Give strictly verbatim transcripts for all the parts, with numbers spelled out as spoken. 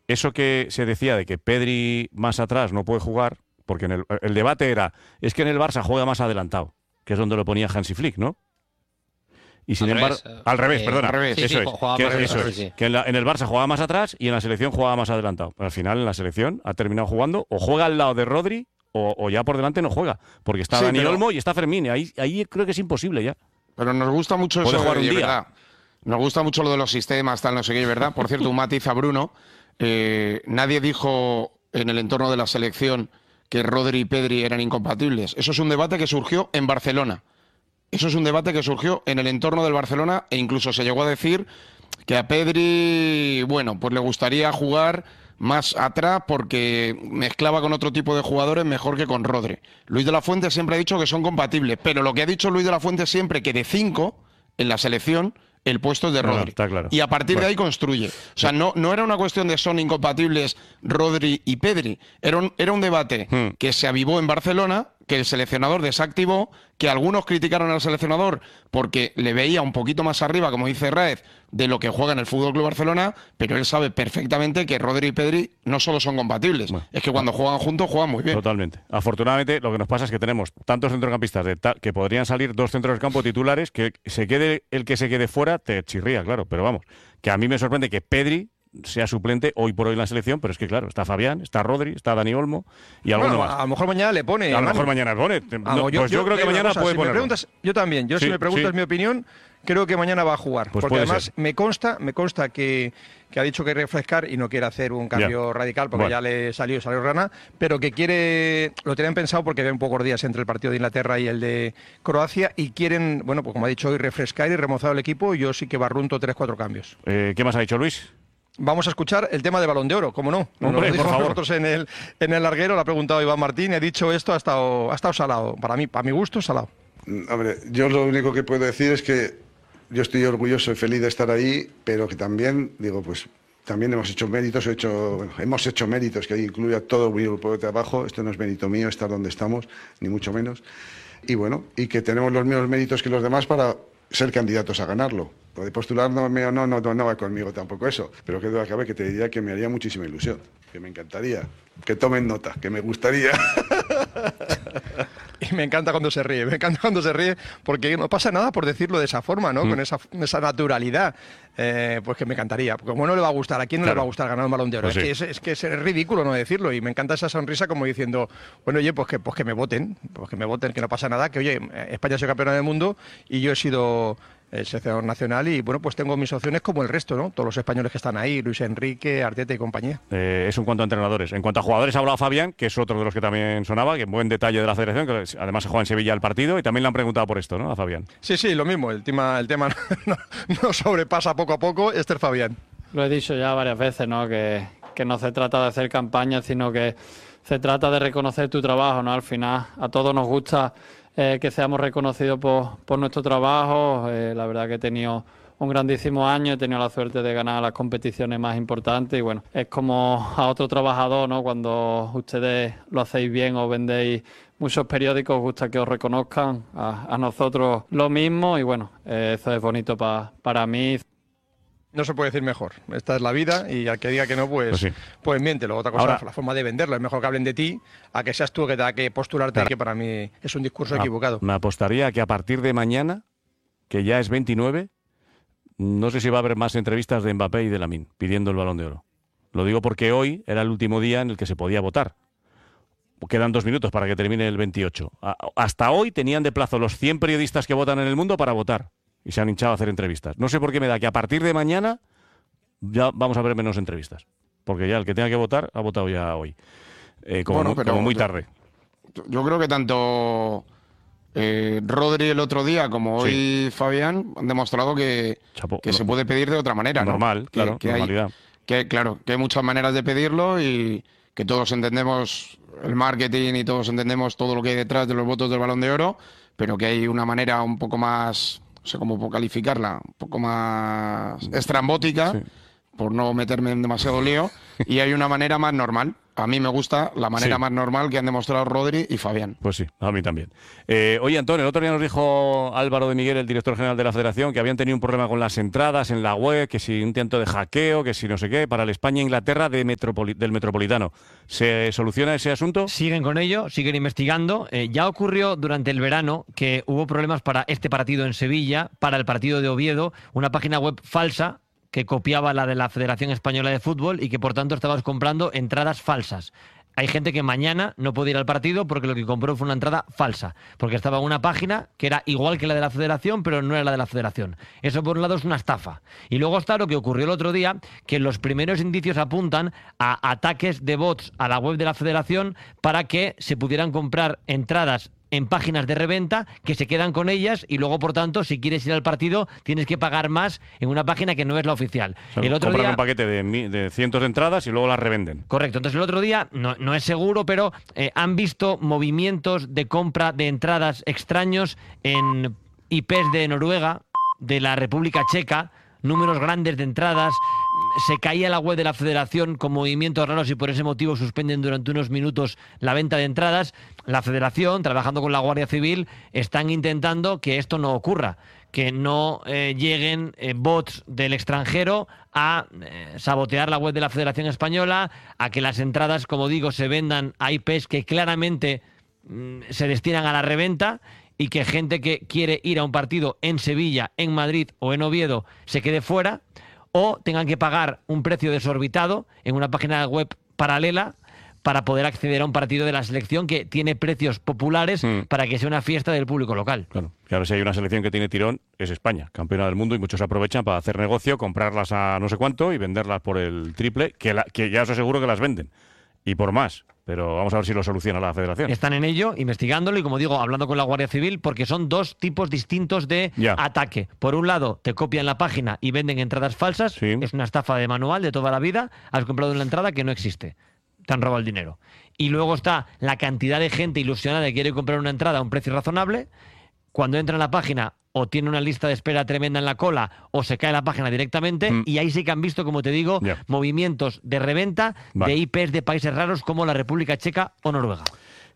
eso que se decía de que Pedri más atrás no puede jugar, porque en el, el debate era, es que en el Barça juega más adelantado, que es donde lo ponía Hansi Flick, ¿no? Y sin al embargo, revés, al revés, eh, perdona, al revés. eso Sí, sí, es, jugaba que, más eso atrás, es, sí. que en, la, en el Barça jugaba más atrás y en la selección jugaba más adelantado. Pero al final en la selección ha terminado jugando o juega al lado de Rodri o, o ya por delante no juega, porque está Sí, Dani pero- Olmo y está Fermín, ahí, ahí creo que es imposible ya. Pero nos gusta mucho Puede eso, jugar un de día. verdad. Nos gusta mucho lo de los sistemas, tal, no sé qué, ¿verdad? Por cierto, un matiz a Bruno. Eh, nadie dijo en el entorno de la selección que Rodri y Pedri eran incompatibles. Eso es un debate que surgió en Barcelona. Eso es un debate que surgió en el entorno del Barcelona e incluso se llegó a decir que a Pedri, bueno, pues le gustaría jugar más atrás porque mezclaba con otro tipo de jugadores mejor que con Rodri. Luis de la Fuente siempre ha dicho que son compatibles, pero lo que ha dicho Luis de la Fuente siempre que de cinco en la selección el puesto es de No, no, Rodri. está claro. Y a partir Bueno. de ahí construye. O sea, no, no era una cuestión de son incompatibles Rodri y Pedri. Era un, era un debate Hmm. que se avivó en Barcelona, que el seleccionador desactivó, que algunos criticaron al seleccionador porque le veía un poquito más arriba, como dice Raez, de lo que juega en el Fútbol Club Barcelona, pero él sabe perfectamente que Rodri y Pedri no solo son compatibles, Bueno. es que cuando juegan juntos juegan muy bien. Totalmente. Afortunadamente, lo que nos pasa es que tenemos tantos centrocampistas de ta- que podrían salir dos centros del campo titulares, que se quede el que se quede fuera te chirría, claro. Pero vamos, que a mí me sorprende que Pedri sea suplente hoy por hoy en la selección, pero es que claro, está Fabián, está Rodri, está Dani Olmo y alguno Bueno, más. a lo mejor mañana le pone. A lo Manu. mejor mañana pone. Ah, No, pues yo, creo que te digo una mañana cosa, puede si me ponerlo. preguntas, yo también. Yo Sí, si me preguntas sí. mi opinión, creo que mañana va a jugar. Pues porque puede además ser. me consta, me consta que, que ha dicho que refrescar y no quiere hacer un cambio Ya. radical porque Bueno. ya le salió, salió rana, pero que quiere, lo tienen pensado porque ven pocos días entre el partido de Inglaterra y el de Croacia y quieren, bueno, pues como ha dicho hoy, refrescar y remozar el equipo. Y yo sí que barrunto tres, cuatro cambios. Eh, ¿Qué más ha dicho Luis? Vamos a escuchar el tema de Balón de Oro, ¿cómo no? Nos Hombre, lo dijo por favor. nosotros en el, en el larguero, lo ha preguntado Iván Martín y ha dicho esto, ha estado, ha estado salado. Para mí, para mi gusto, salado. Hombre, yo lo único que puedo decir es que yo estoy orgulloso y feliz de estar ahí, pero que también, digo, pues también hemos hecho méritos, he hecho, bueno, hemos hecho méritos, que ahí incluye a todo mi grupo de trabajo. Esto no es mérito mío estar donde estamos, ni mucho menos. Y bueno, y que tenemos los mismos méritos que los demás para ser candidatos a ganarlo. Lo de postular no, no, no, no, no va conmigo tampoco eso, pero que duda cabe que te diría que me haría muchísima ilusión, que me encantaría, que tomen nota, que me gustaría. Y me encanta cuando se ríe, me encanta cuando se ríe, porque no pasa nada por decirlo de esa forma, ¿no? Mm. Con esa, esa naturalidad. Eh, pues que me encantaría. Porque como no le va a gustar, ¿a quién no Claro. le va a gustar ganar un Balón de Oro? Pues es, sí. que es, es que es ridículo no decirlo. Y me encanta esa sonrisa como diciendo, bueno, oye, pues que, pues que me voten, pues que me voten, que no pasa nada, que oye, España ha sido campeona del mundo y yo he sido el seleccionador nacional y bueno, pues tengo mis opciones como el resto, ¿no? Todos los españoles que están ahí, Luis Enrique, Arteta y compañía. Eh, eso en cuanto a entrenadores. En cuanto a jugadores ha hablado Fabián, que es otro de los que también sonaba, que buen detalle de la federación, que además se juega en Sevilla el partido y también le han preguntado por esto, ¿no? A Fabián. Sí, sí, lo mismo. El tema, el tema no, no sobrepasa poco a poco. Esther Fabián. Lo he dicho ya varias veces, ¿no? Que, que no se trata de hacer campaña, sino que se trata de reconocer tu trabajo, ¿no? Al final, a todos nos gusta eh, que seamos reconocidos por, por nuestro trabajo. Eh, la verdad que he tenido un grandísimo año, he tenido la suerte de ganar las competiciones más importantes y bueno, es como a otro trabajador, ¿no? Cuando ustedes lo hacéis bien o vendéis muchos periódicos, os gusta que os reconozcan, a, a nosotros lo mismo y bueno, eh, eso es bonito pa, para mí. No se puede decir mejor. Esta es la vida y al que diga que no, pues, Pues sí. pues miéntelo. Otra cosa Ahora- es la forma de venderlo. Es mejor que hablen de ti a que seas tú el que tenga que postularte, Claro. que para mí es un discurso Ah, equivocado. Me apostaría que a partir de mañana, que ya es veintinueve, no sé si va a haber más entrevistas de Mbappé y de Lamine pidiendo el Balón de Oro. Lo digo porque hoy era el último día en el que se podía votar. Quedan dos minutos para que termine el veintiocho. A- Hasta hoy tenían de plazo los cien periodistas que votan en el mundo para votar. Y se han hinchado a hacer entrevistas. No sé por qué me da que a partir de mañana ya vamos a ver menos entrevistas. Porque ya el que tenga que votar ha votado ya hoy. Eh, como, Bueno, mu- pero como muy yo- tarde. Yo creo que tanto eh, Rodri el otro día como hoy Fabián han demostrado que, Chapo, que no- se puede pedir de otra manera, ¿no? Normal, Que- claro, que hay- normalidad. que, claro, que hay muchas maneras de pedirlo y que todos entendemos el marketing y todos entendemos todo lo que hay detrás de los votos del Balón de Oro, pero que hay una manera un poco más, no sé cómo calificarla, un poco más estrambótica, Sí. por no meterme en demasiado lío, y hay una manera más normal. a mí me gusta la manera Sí. más normal que han demostrado Rodri y Fabián. Pues sí, a mí también. Eh, oye, Antonio, el otro día nos dijo Álvaro de Miguel, el director general de la Federación, que habían tenido un problema con las entradas en la web, que si un intento de hackeo, que si no sé qué, para el España-Inglaterra de Metropoli- del Metropolitano. ¿Se soluciona ese asunto? Siguen con ello, siguen investigando. Eh, ya ocurrió durante el verano que hubo problemas para este partido en Sevilla, para el partido de Oviedo, una página web falsa que copiaba la de la Federación Española de Fútbol y que por tanto estabas comprando entradas falsas. Hay gente que mañana no puede ir al partido porque lo que compró fue una entrada falsa, porque estaba en una página que era igual que la de la Federación, pero no era la de la Federación. Eso por un lado es una estafa. Y luego está lo que ocurrió el otro día, que los primeros indicios apuntan a ataques de bots a la web de la Federación para que se pudieran comprar entradas en páginas de reventa que se quedan con ellas y luego, por tanto, si quieres ir al partido tienes que pagar más en una página que no es la oficial. O sea, El otro compran día... un paquete de, mi- de cientos de entradas y luego las revenden. Correcto. Entonces, el otro día, no, no es seguro, pero eh, han visto movimientos de compra de entradas extraños en I Pes de Noruega, de la República Checa, números grandes de entradas. Se caía la web de la Federación con movimientos raros y por ese motivo suspenden durante unos minutos la venta de entradas. La Federación, trabajando con la Guardia Civil, están intentando que esto no ocurra, que no eh, lleguen eh, bots del extranjero a eh, sabotear la web de la Federación Española, a que las entradas, como digo, se vendan a I Pes que claramente mm, se destinan a la reventa y que gente que quiere ir a un partido en Sevilla, en Madrid o en Oviedo se quede fuera o tengan que pagar un precio desorbitado en una página web paralela para poder acceder a un partido de la selección que tiene precios populares Mm. para que sea una fiesta del público local. Claro, que ahora si hay una selección que tiene tirón, es España, campeona del mundo, y muchos aprovechan para hacer negocio, comprarlas a no sé cuánto y venderlas por el triple, que, la- que ya os aseguro que las venden. Y por más. Pero vamos a ver si lo soluciona la Federación. Están en ello, investigándolo y, como digo, hablando con la Guardia Civil, porque son dos tipos distintos de Ya. ataque. Por un lado, te copian la página y venden entradas falsas. Sí. Es una estafa de manual de toda la vida. Has comprado una entrada que no existe. Te han robado el dinero. Y luego está la cantidad de gente ilusionada que quiere comprar una entrada a un precio razonable. Cuando entra en la página o tiene una lista de espera tremenda en la cola o se cae la página directamente, Mm. y ahí sí que han visto, como te digo, Ya. movimientos de reventa Vale. de I Pes de países raros como la República Checa o Noruega.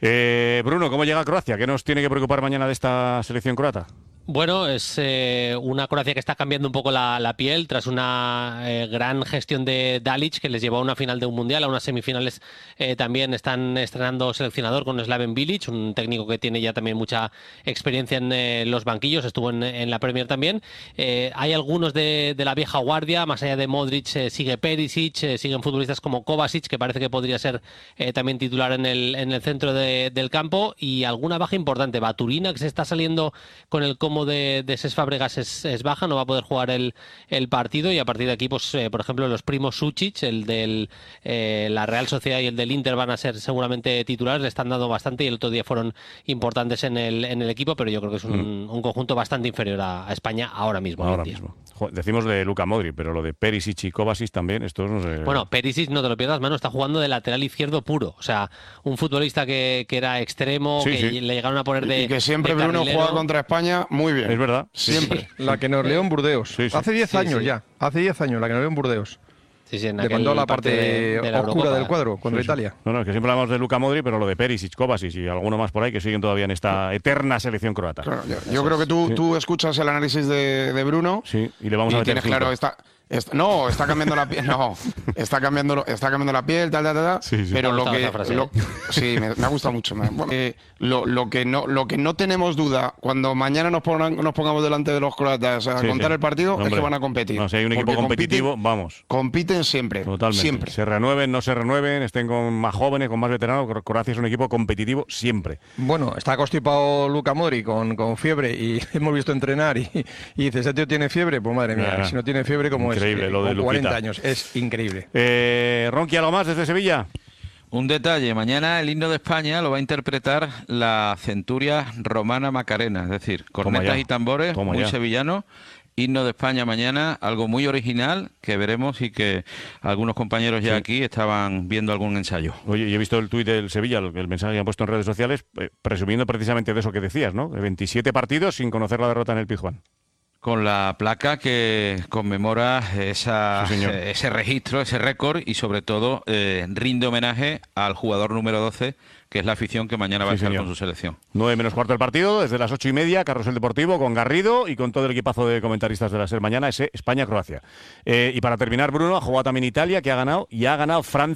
Eh, Bruno, ¿cómo llega Croacia? ¿Qué nos tiene que preocupar mañana de esta selección croata? Bueno, es eh, una Croacia que está cambiando un poco la, la piel tras una eh, gran gestión de Dalic que les llevó a una final de un mundial, a unas semifinales. Eh, también están estrenando seleccionador con Slaven Bilic, un técnico que tiene ya también mucha experiencia en eh, los banquillos, estuvo en, en la Premier también. Eh, hay algunos de, de la vieja guardia, más allá de Modric, eh, sigue Perisic, eh, siguen futbolistas como Kovacic, que parece que podría ser eh, también titular en el, en el centro de- del campo, y alguna baja importante. Baturina, que se está saliendo con el como de, de Cesc Fábregas, es, es baja, no va a poder jugar el, el partido, y a partir de aquí, pues eh, por ejemplo, los primos Sučić, el de eh, la Real Sociedad y el del Inter van a ser seguramente titulares, le están dando bastante y el otro día fueron importantes en el, en el equipo, pero yo creo que es un, Mm. un conjunto bastante inferior a, a España ahora mismo. hoy en Ahora día. mismo. Jo, decimos de Luka Modric, pero lo de Perisic y Kovacic también, estos no sé... Bueno, Perisic, no te lo pierdas, mano, está jugando de lateral izquierdo puro. O sea, un futbolista que, que era extremo, Sí, que sí. le llegaron a poner de. Y que siempre de Bruno carrilero. juega contra España muy bien. es verdad. Siempre. La que nos lió en Burdeos. Sí, sí. Hace diez Sí, años sí. ya. Hace diez años la que nos lió en Burdeos. Sí, sí, en Le aquel mandó a la parte partido de- de la oscura Eurocopa. del cuadro contra Sí, sí. Italia. No, no, es que siempre hablamos de Luka Modric, pero lo de Perisic, Kovacic y alguno más por ahí que siguen todavía en esta eterna selección croata. Claro, yo yo creo que tú, Sí. tú escuchas el análisis de, de Bruno Sí, y le vamos y a meter tienes cinco. claro, está, está- no, está cambiando la piel, no, está cambiando, está cambiando la piel, tal, tal, tal, tal, Sí, sí. pero Me ha lo gustado que, esa frase, lo- ¿eh? sí, me, me ha gustado mucho. me- bueno, eh, lo, lo que no, lo que no tenemos duda cuando mañana nos, pongan- nos pongamos delante de los croatas a Sí, contar sí. el partido es Hombre, que van a competir. No, si hay un equipo Porque competitivo, compiten, vamos. compiten siempre, Totalmente. siempre. Se renueven, no se renueven, estén con más jóvenes, con más veteranos. Cro- Croacia es un equipo competitivo siempre. Bueno, está constipado Luka Modric con, con fiebre y hemos visto entrenar y, y dice, ¿ese tío tiene fiebre? Pues madre mía, Ya, si no tiene fiebre, como es? increíble Eh, lo de con cuarenta Luquita. años. Es increíble. Eh, Ronqui, ¿algo más desde Sevilla? Un detalle, mañana el himno de España lo va a interpretar la centuria romana Macarena, es decir, cornetas ya. y tambores, Toma muy ya. sevillano. Himno de España mañana, algo muy original que veremos y que algunos compañeros ya Sí. aquí estaban viendo algún ensayo. Oye, y he visto el tuit del Sevilla, el, el mensaje que han puesto en redes sociales, eh, presumiendo precisamente de eso que decías, ¿no? De veintisiete partidos sin conocer la derrota en el Pizjuán. con la placa que conmemora esa, Sí, señor. eh, ese registro, ese récord y sobre todo eh, rinde homenaje al jugador número doce, que es la afición que mañana va Sí, a estar señor. con su selección. nueve menos cuarto del partido, desde las ocho y media, Carrusel Deportivo con Garrido y con todo el equipazo de comentaristas de la SER mañana, ese España-Croacia. Eh, y para terminar, Bruno, ha jugado también Italia, que ha ganado, y ha ganado Francia.